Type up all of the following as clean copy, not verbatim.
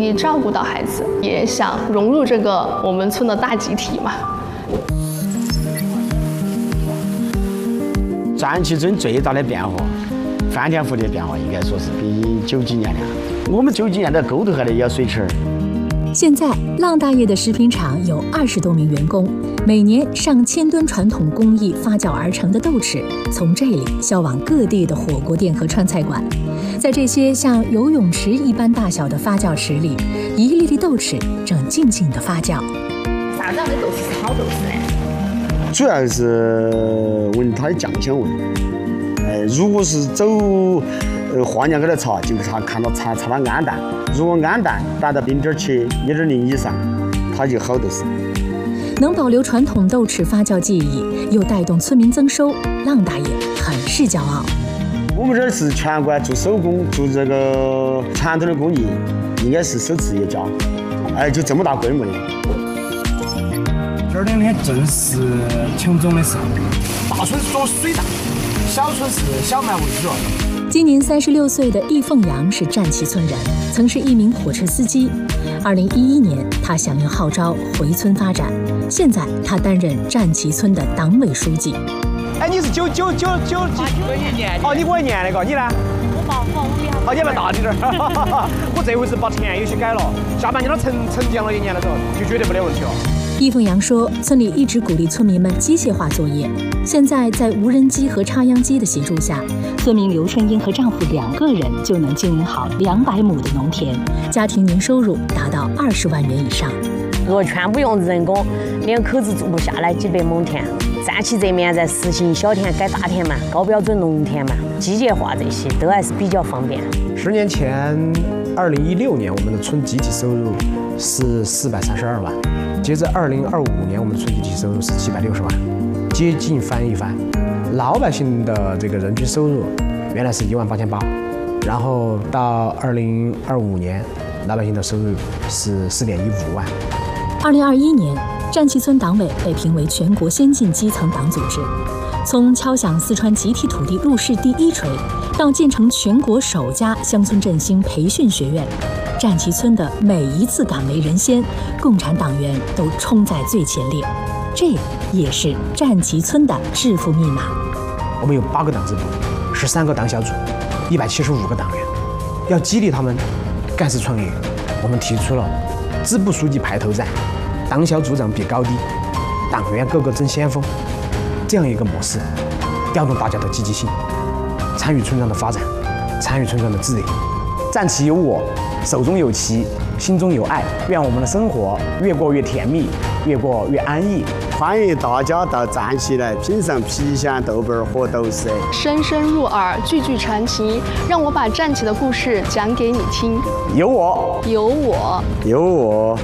以照顾到孩子，也想融入这个我们村的大集体嘛。 战旗村最大的变化，翻天覆地的变化，应该说是比90几年的。我们90几年的沟头还得舀水池。 现在，浪大爷的食品厂有20多名员工，每年上千吨传统工艺发酵而成的豆豉，从这里销往各地的火锅店和川菜馆。在这些像游泳池一般大小的发酵池里，一粒粒豆豉正静静地发酵。 啥子样的豆豉是好豆豉呢？ 主要是闻它的酱香味。如果是走花酿给它炒，就看到炒它氨淡。如果氨淡达到0.7、1.0以上，它就好豆豉。 能保留传统豆豉发酵技艺，又带动村民增收，浪大爷很是骄傲。 我们这儿是全国做手工、做这个传统的工艺，应该是首次一家。就这么大规模的。 这2天正是琼中的时候，大村是做水稻，小村是小麦为主。 今年36岁的易凤阳是战旗村人，曾是一名火车司机。2011年，他响应号召回村发展，现在他担任战旗村的党委书记。 你是89年？哦，你跟我一年那个，你呢？ 我报你还大点儿。我这回是把田有些改了，下半年它沉降了1年的时候，就绝对没得问题了。 易凤阳说，村里一直鼓励村民们机械化作业，现在在无人机和插秧机的协助下，村民刘春英和丈夫2个人就能经营好200亩的农田，家庭年收入达到20万元以上。 如果全部用人工，2口子住不下来几百亩田。战旗这面在实行小田改大田嘛，高标准农田嘛，机械化这些都还是比较方便。 10年前，2016年我们的村集体收入是432万，接着2025年我们的村集体收入是760万，接近翻一番。老百姓的这个人均收入原来是18800，然后到2025年，老百姓的收入是4.15万。 2021年。战旗村党委被评为全国先进基层党组织，从敲响四川集体土地入市第1锤，到建成全国首家乡村振兴培训学院，战旗村的每一次敢为人先，共产党员都冲在最前列。这也是战旗村的致富密码。 我们有8个党支部，13个党小组，175个党员，要激励他们干事创业。我们提出了支部书记排头站。党小组长比高低，党员个个争先锋，这样一个模式，调动大家的积极性，参与村庄的发展，参与村庄的治理。战旗有我，手中有旗，心中有爱。愿我们的生活越过越甜蜜，越过越安逸。 欢迎大家到战旗来品尝郫县豆瓣和豆豉， 深深入耳，句句传奇。让我把战旗的故事讲给你听。 有我， 有我， 有我。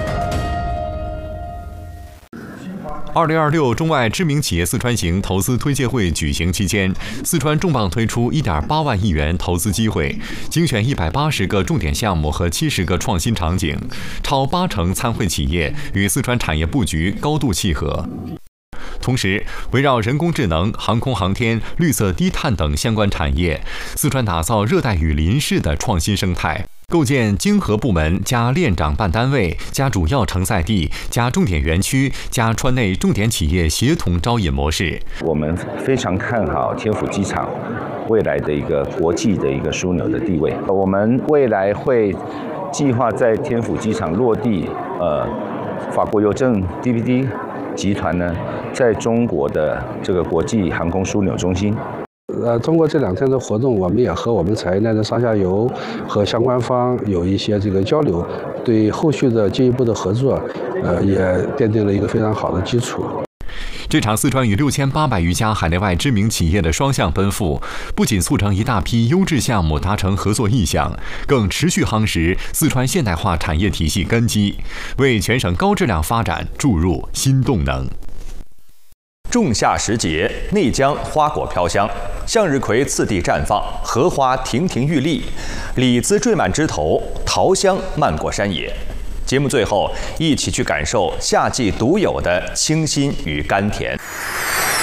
2026中外知名企业四川行投资推介会举行期间，四川重磅推出1.8万亿元投资机会，精选180个重点项目和70个创新场景，超80%参会企业与四川产业布局高度契合。同时，围绕人工智能、航空航天、绿色低碳等相关产业，四川打造热带雨林式的创新生态。构建经合部门加链长办单位加主要承载地加重点园区加川内重点企业协同招引模式。 我们非常看好天府机场未来的一个国际的一个枢纽的地位。我们未来会计划在天府机场落地，法国邮政 DPD 集团呢，在中国的这个国际航空枢纽中心。 通过这2天的活动，我们也和我们产业链的上下游和相关方有一些这个交流，对后续的进一步的合作，也奠定了一个非常好的基础。 这场四川与6800余家海内外知名企业的双向奔赴，不仅促成一大批优质项目达成合作意向，更持续夯实四川现代化产业体系根基，为全省高质量发展注入新动能。 仲夏时节，内江花果飘香，向日葵次第绽放，荷花亭亭玉立，李子缀满枝头，桃香漫过山野。节目最后，一起去感受夏季独有的清新与甘甜。